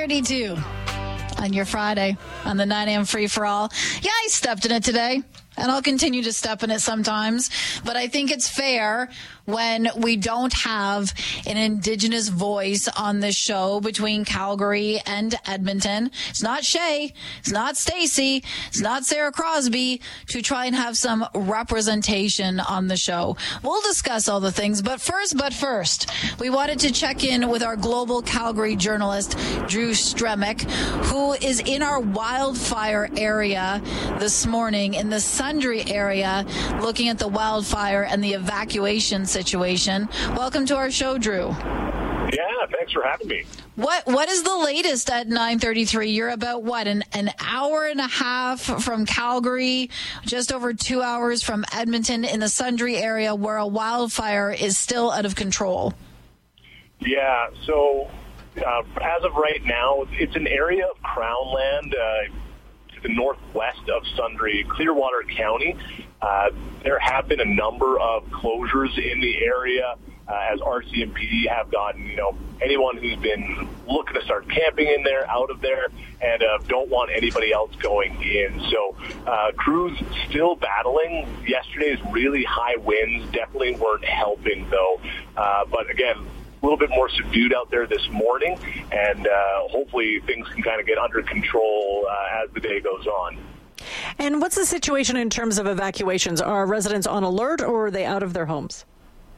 9:32 on your Friday on the 9 a.m. Free for All. Yeah, I stepped in it today, and I'll continue to step in it sometimes. But I think it's fair when we don't have an Indigenous voice on this show between Calgary and Edmonton. It's not Shay, it's not Stacey, it's not Sarah Crosby, to try and have some representation on the show. We'll discuss all the things, but first, we wanted to check in with our global Calgary journalist, Drew Stremick, who is in our wildfire area this morning, in the Sundre area, looking at the wildfire and the evacuation situation. Welcome to our show, Drew. Yeah, thanks for having me. What is the latest at 9:33? You're about an hour and a half from Calgary, just over 2 hours from Edmonton, in the Sundre area, where a wildfire is still out of control. Yeah, so as of right now, it's an area of Crown land to the northwest of Sundre, Clearwater County. There have been a number of closures in the area as RCMP have gotten, anyone who's been looking to start camping in there, out of there, and don't want anybody else going in. So crews still battling. Yesterday's really high winds definitely weren't helping, though. But again, a little bit more subdued out there this morning, and hopefully things can kind of get under control as the day goes on. And what's the situation in terms of evacuations? Are residents on alert, or are they out of their homes?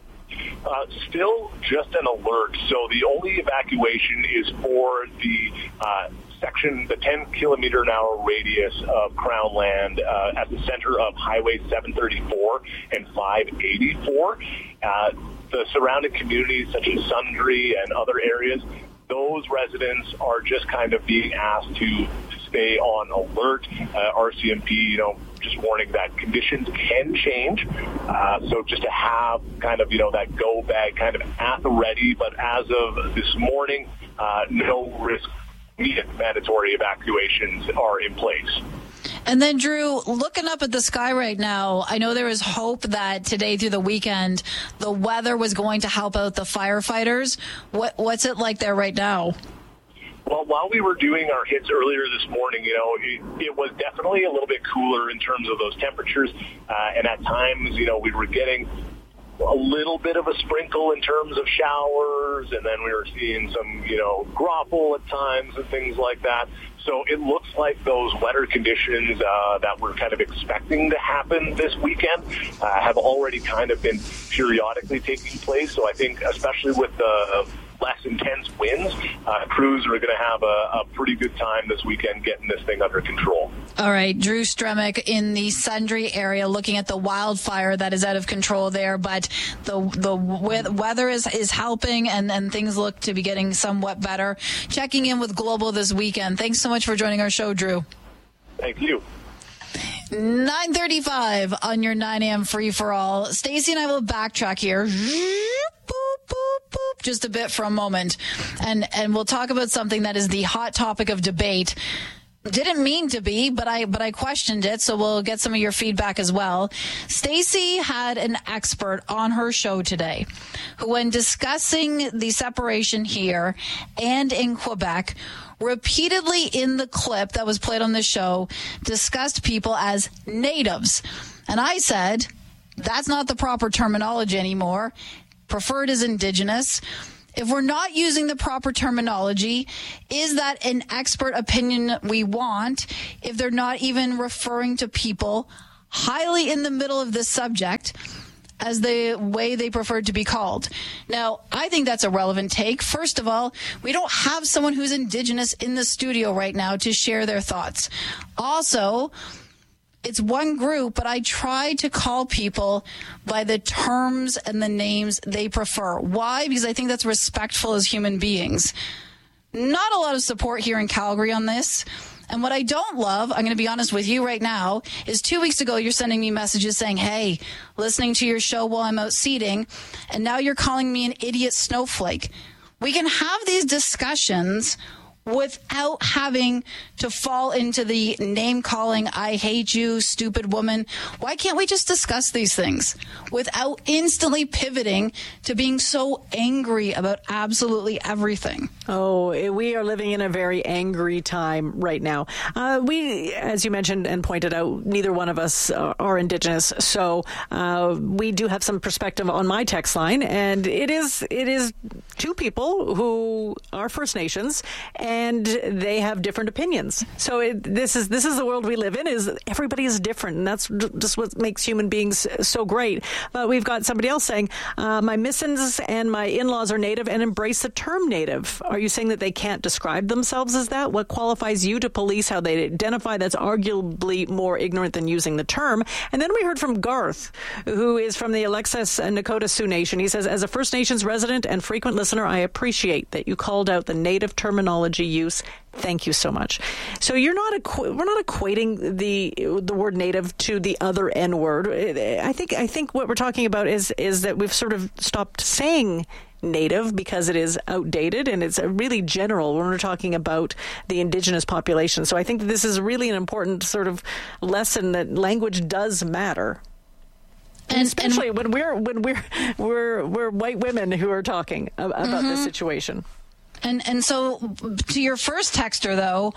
Still just an alert. So the only evacuation is for the section, the 10-kilometer-an-hour radius of Crown land at the center of Highway 734 and 584. The surrounding communities, such as Sundre and other areas, those residents are just kind of being asked to stay on alert. RCMP, just warning that conditions can change. So just to have kind of, that go bag kind of at the ready. But as of this morning, no risk needed. Mandatory evacuations are in place. And then, Drew, looking up at the sky right now, I know there is hope that today through the weekend, the weather was going to help out the firefighters. What's it like there right now? Well, while we were doing our hits earlier this morning, it was definitely a little bit cooler in terms of those temperatures. And at times, we were getting a little bit of a sprinkle in terms of showers, and then we were seeing some, graupel at times and things like that. So it looks like those wetter conditions that we're kind of expecting to happen this weekend have already kind of been periodically taking place. So I think, especially with the less intense winds, crews are going to have a pretty good time this weekend getting this thing under control. All right, Drew Stremick in the Sundre area, looking at the wildfire that is out of control there, but the weather is helping, and things look to be getting somewhat better. Checking in with Global this weekend. Thanks so much for joining our show, Drew. Thank you. 9:35 on your 9 a.m. Free for All. Stacey and I will backtrack here. Just a bit for a moment, and we'll talk about something that is the hot topic of debate. Didn't mean to be, but I questioned it, so we'll get some of your feedback as well. Stacey had an expert on her show today who, when discussing the separation here and in Quebec, repeatedly in the clip that was played on the show, discussed people as natives. And I said, that's not the proper terminology anymore. Preferred is Indigenous. If we're not using the proper terminology, is that an expert opinion we want if they're not even referring to people highly in the middle of this subject as the way they prefer to be called? Now, I think that's a relevant take. First of all, we don't have someone who's Indigenous in the studio right now to share their thoughts. Also, it's one group, but I try to call people by the terms and the names they prefer. Why? Because I think that's respectful as human beings. Not a lot of support here in Calgary on this. And what I don't love, I'm going to be honest with you right now, is 2 weeks ago you're sending me messages saying, hey, listening to your show while I'm out seating, and now you're calling me an idiot snowflake. We can have these discussions without having to fall into the name calling, I hate you, stupid woman. Why can't we just discuss these things without instantly pivoting to being so angry about absolutely everything? Oh, we are living in a very angry time right now. We, as you mentioned and pointed out, neither one of us are Indigenous, so we do have some perspective on my text line, and it is two people who are First Nations, and they have different opinions. So this is the world we live in. Is everybody is different, and that's just what makes human beings so great. But we've got somebody else saying, my Missins and my in-laws are Native and embrace the term Native. Are you saying that they can't describe themselves as that? What qualifies you to police how they identify? That's arguably more ignorant than using the term. And then we heard from Garth, who is from the Alexis and Nakota Sioux Nation. He says, as a First Nations resident and frequent listener, I appreciate that you called out the Native terminology use. Thank you so much. So we're not equating the word Native to the other N word. I think what we're talking about is that we've sort of stopped saying Native because it is outdated, and it's really general when we're talking about the Indigenous population. So I think this is really an important sort of lesson that language does matter. And especially when we're white women who are talking about this situation. And so to your first texter, though,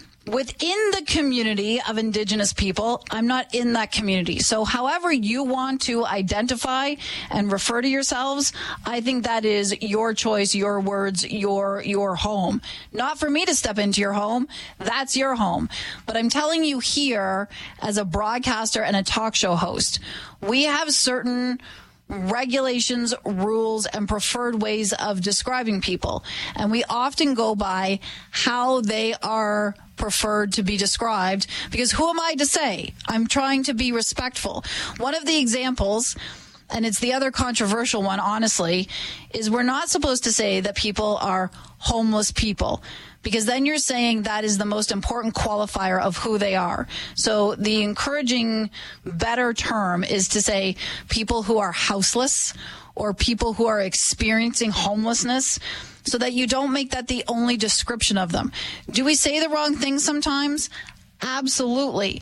within the community of Indigenous people, I'm not in that community. So however you want to identify and refer to yourselves, I think that is your choice, your words, your home. Not for me to step into your home. That's your home. But I'm telling you here, as a broadcaster and a talk show host, we have certain regulations, rules, and preferred ways of describing people. And we often go by how they are preferred to be described, because who am I to say? I'm trying to be respectful. One of the examples, and it's the other controversial one, honestly, is we're not supposed to say that people are homeless people, because then you're saying that is the most important qualifier of who they are. So the encouraging, better term is to say people who are houseless or people who are experiencing homelessness, so that you don't make that the only description of them. Do we say the wrong thing sometimes? Absolutely.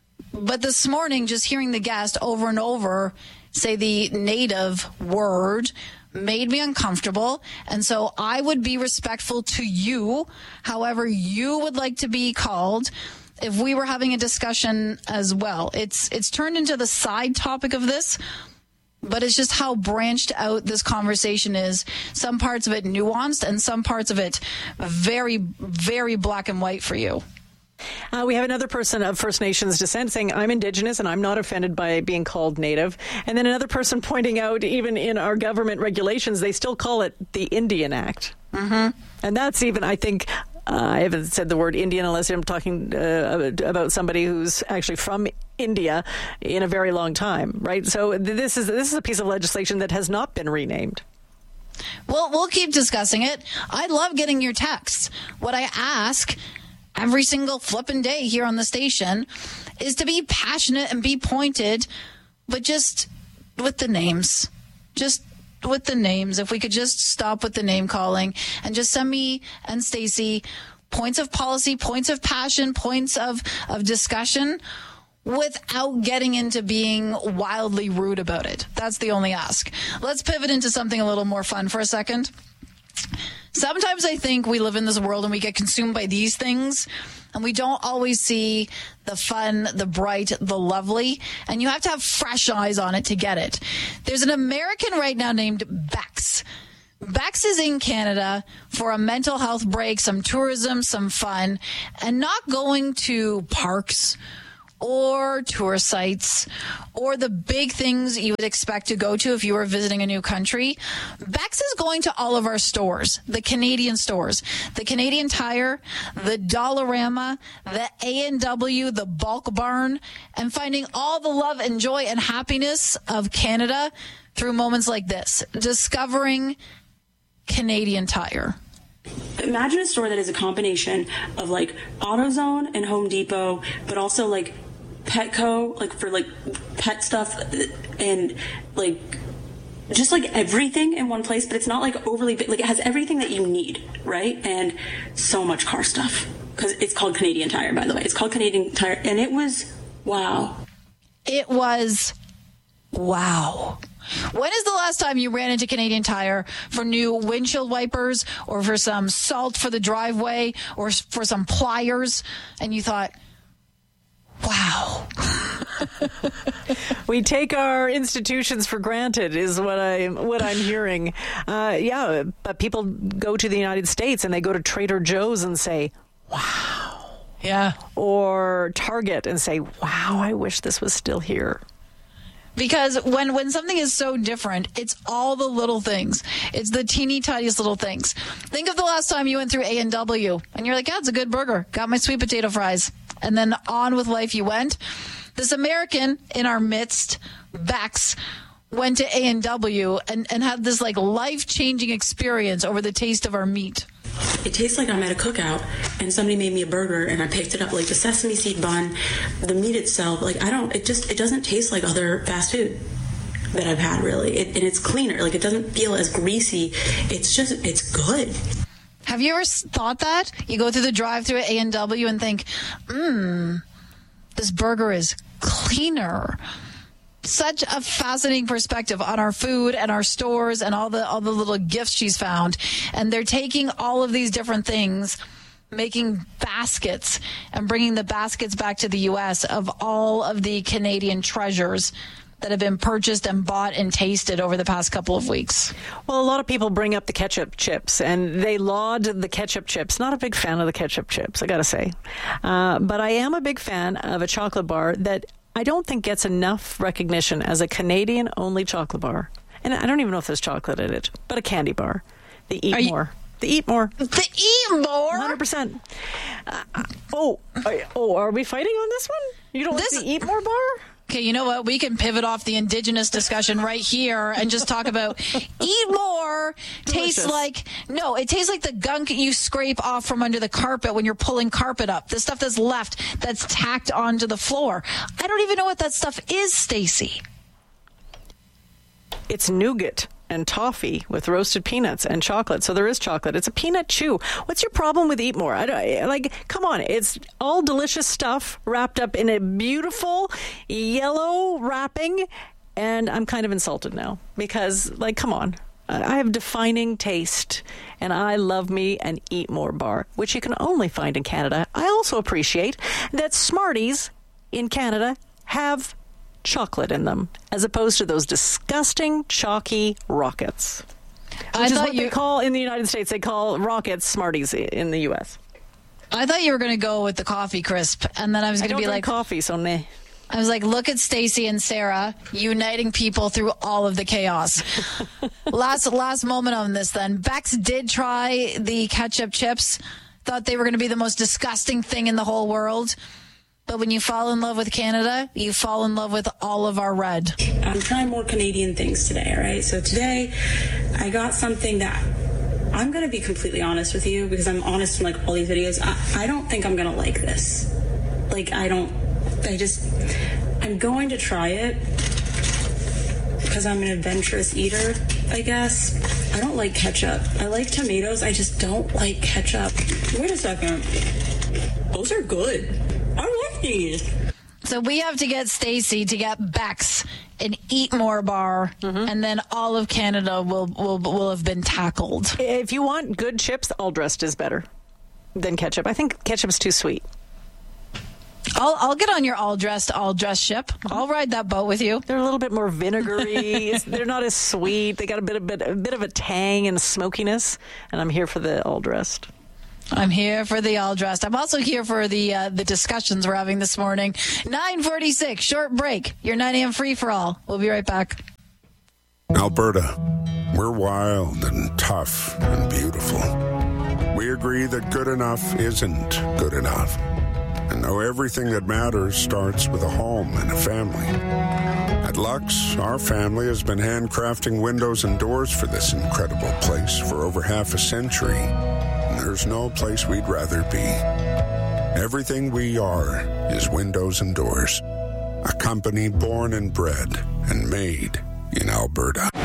But this morning, just hearing the guest over and over say the Native word made me uncomfortable. And so I would be respectful to you, however you would like to be called, if we were having a discussion as well. It's turned into the side topic of this, but it's just how branched out this conversation is. Some parts of it nuanced and some parts of it very, very black and white for you. We have another person of First Nations descent saying, I'm Indigenous and I'm not offended by being called Native. And then another person pointing out, even in our government regulations, they still call it the Indian Act. Mm-hmm. And that's even, I think, I haven't said the word Indian unless I'm talking about somebody who's actually from India in a very long time, right? So this is a piece of legislation that has not been renamed. Well, we'll keep discussing it. I love getting your texts. What I ask every single flipping day here on the station is to be passionate and be pointed, but just with the names. Just with the names. If we could just stop with the name calling and just send me and Stacey points of policy, points of passion, points of discussion without getting into being wildly rude about it. That's the only ask. Let's pivot into something a little more fun for a second. Sometimes I think we live in this world and we get consumed by these things and we don't always see the fun, the bright, the lovely, and you have to have fresh eyes on it to get it. There's an American right now named Bex. Bex is in Canada for a mental health break, some tourism, some fun, and not going to parks or tour sites or the big things you would expect to go to if you were visiting a new country. Bex is going to all of our stores, the Canadian stores, the Canadian Tire, the Dollarama, the A&W, the Bulk Barn, and finding all the love and joy and happiness of Canada through moments like this, discovering Canadian Tire. Imagine a store that is a combination of like AutoZone and Home Depot, but also like Petco, like for like pet stuff, and like just like everything in one place, but it's not like overly big. Like it has everything that you need, right? And so much car stuff. Because it's called Canadian Tire, by the way. It's called Canadian Tire. And it was wow. It was wow. When is the last time you ran into Canadian Tire for new windshield wipers or for some salt for the driveway or for some pliers and you thought, wow. We take our institutions for granted is what I'm hearing. Yeah, but people go to the United States and they go to Trader Joe's and say, wow. Yeah. Or Target and say, wow, I wish this was still here. Because when something is so different, it's all the little things. It's the teeny tiniest little things. Think of the last time you went through A&W and you're like, yeah, it's a good burger. Got my sweet potato fries. And then on with life you went. This American in our midst, Bex, went to A&W and had this like life-changing experience over the taste of our meat. It tastes like I'm at a cookout and somebody made me a burger and I picked it up, like the sesame seed bun, the meat itself, like it doesn't taste like other fast food that I've had, really. And it's cleaner, like it doesn't feel as greasy. It's good. Have you ever thought that? You go through the drive-thru at A&W and think, this burger is cleaner. Such a fascinating perspective on our food and our stores and all the little gifts she's found. And they're taking all of these different things, making baskets and bringing the baskets back to the U.S. of all of the Canadian treasures that have been purchased and bought and tasted over the past couple of weeks. Well, a lot of people bring up the ketchup chips, and they laud the ketchup chips. Not a big fan of the ketchup chips, I got to say. But I am a big fan of a chocolate bar that I don't think gets enough recognition as a Canadian-only chocolate bar. And I don't even know if there's chocolate in it, but a candy bar. The Eat More. The Eat More. The Eat More? 100%. Are we fighting on this one? You don't like the Eat More bar? Okay, you know what? We can pivot off the Indigenous discussion right here and just talk about Eat More. Tastes like, no, it tastes like the gunk you scrape off from under the carpet when you're pulling carpet up. The stuff that's left, that's tacked onto the floor. I don't even know what that stuff is, Stacey. It's nougat and toffee with roasted peanuts and chocolate. So there is chocolate. It's a peanut chew. What's your problem with Eat More? Come on. It's all delicious stuff wrapped up in a beautiful yellow wrapping. And I'm kind of insulted now because, come on. I have defining taste, and I love me an Eat More bar, which you can only find in Canada. I also appreciate that Smarties in Canada have chocolate in them, as opposed to those disgusting chalky rockets. Which is what they call in the United States. They call rockets Smarties in the U.S. I thought you were going to go with the coffee crisp, and then I was going to be like, coffee, so meh. I was like, look at Stacey and Sarah uniting people through all of the chaos. Last moment on this then. Bex did try the ketchup chips, thought they were going to be the most disgusting thing in the whole world. But when you fall in love with Canada, you fall in love with all of our red. I'm trying more Canadian things today, all right? So today, I got something that I'm going to be completely honest with you because I'm honest in all these videos. I don't think I'm going to like this. I'm going to try it because I'm an adventurous eater, I guess. I don't like ketchup. I like tomatoes. I just don't like ketchup. Wait a second. Those are good. I like these. So we have to get Stacey to get Bex an Eat More bar, and then all of Canada will have been tackled. If you want good chips, all dressed is better than ketchup. I think ketchup's too sweet. I'll get on your all dressed ship. I'll ride that boat with you. They're a little bit more vinegary. They're not as sweet. They got a bit of a tang and smokiness, and I'm here for the all dressed. I'm here for the all dressed. I'm also here for the discussions we're having this morning. 9:46, short break. Your 9 a.m. free for all. We'll be right back. Alberta, we're wild and tough and beautiful. We agree that good enough isn't good enough. And know everything that matters starts with a home and a family. At Lux, our family has been handcrafting windows and doors for this incredible place for over half a century. There's no place we'd rather be. Everything we are is windows and doors. A company born and bred and made in Alberta.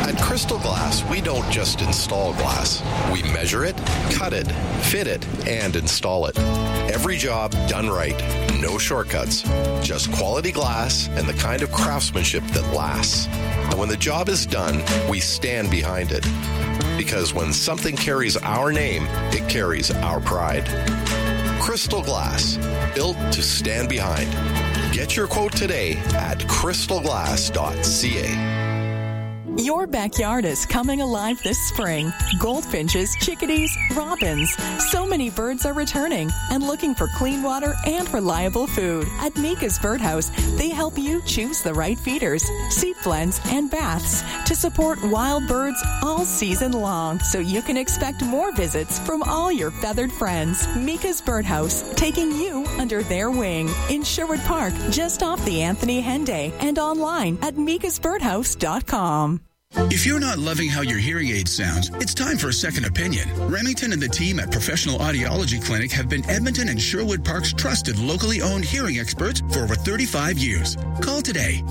At Crystal Glass, we don't just install glass. We measure it, cut it, fit it, and install it. Every job done right. No shortcuts. Just quality glass and the kind of craftsmanship that lasts. And when the job is done, we stand behind it. Because when something carries our name, it carries our pride. Crystal Glass, built to stand behind. Get your quote today at crystalglass.ca. Your backyard is coming alive this spring. Goldfinches, chickadees, robins. So many birds are returning and looking for clean water and reliable food. At Mika's Birdhouse, they help you choose the right feeders, seed blends, and baths to support wild birds all season long, so you can expect more visits from all your feathered friends. Mika's Birdhouse, taking you under their wing in Sherwood Park, just off the Anthony Henday, and online at mikasbirdhouse.com. If you're not loving how your hearing aid sounds, it's time for a second opinion. Remington and the team at Professional Audiology Clinic have been Edmonton and Sherwood Park's trusted, locally owned hearing experts for over 35 years. Call today,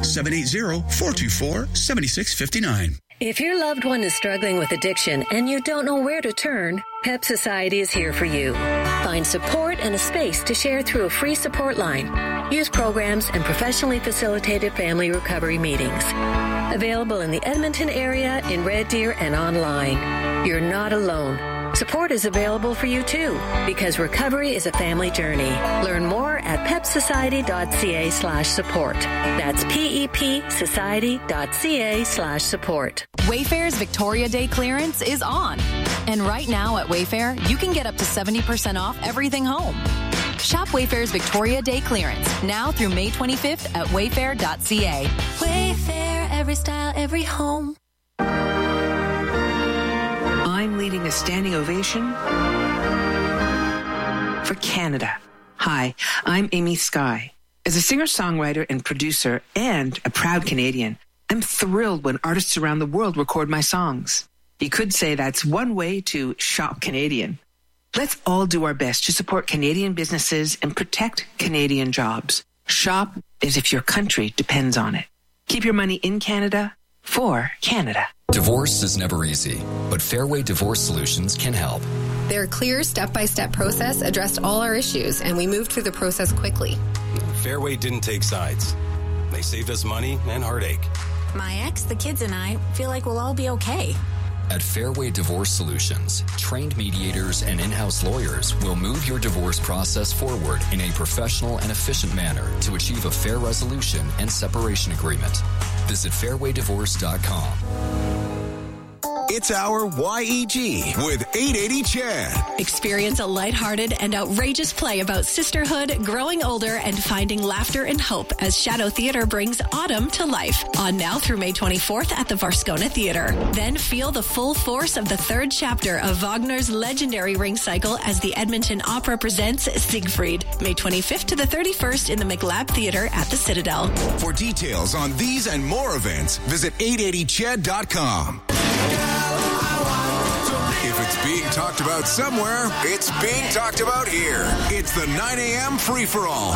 780-424-7659. If your loved one is struggling with addiction and you don't know where to turn, PEP Society is here for you. Find support and a space to share through a free support line, youth programs, and professionally facilitated family recovery meetings. Available in the Edmonton area, in Red Deer, and online. You're not alone. Support is available for you too, because recovery is a family journey. Learn more at pepsociety.ca/support. That's PEPsociety.ca/support. Wayfair's Victoria Day clearance is on. And right now at Wayfair, you can get up to 70% off everything home. Shop Wayfair's Victoria Day clearance now through May 25th at wayfair.ca. Wayfair, every style, every home. I'm leading a standing ovation for Canada. Hi, I'm Amy Skye. As a singer-songwriter and producer and a proud Canadian, I'm thrilled when artists around the world record my songs. You could say that's one way to shop Canadian. Let's all do our best to support Canadian businesses and protect Canadian jobs. Shop as if your country depends on it. Keep your money in Canada for Canada. Divorce is never easy, but Fairway Divorce Solutions can help. Their clear step-by-step process addressed all our issues, and we moved through the process quickly. Fairway didn't take sides. They saved us money and heartache. My ex, the kids, and I feel like we'll all be okay. At Fairway Divorce Solutions, trained mediators and in-house lawyers will move your divorce process forward in a professional and efficient manner to achieve a fair resolution and separation agreement. Visit fairwaydivorce.com. It's our YEG with 880 Chad. Experience a lighthearted and outrageous play about sisterhood, growing older, and finding laughter and hope as Shadow Theatre brings autumn to life. On now through May 24th at the Varscona Theatre. Then feel the full force of the third chapter of Wagner's legendary Ring Cycle as the Edmonton Opera presents Siegfried. May 25th to the 31st in the McLab Theatre at the Citadel. For details on these and more events, visit 880ched.com. If it's being talked about somewhere, it's being talked about here. It's the 9 a.m. free-for-all.